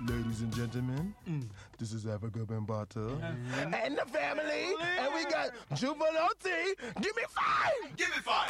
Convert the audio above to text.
Ladies and gentlemen, this is Africa Bambata and the family, and we got Juvenile T. Give me 5! Give me 5!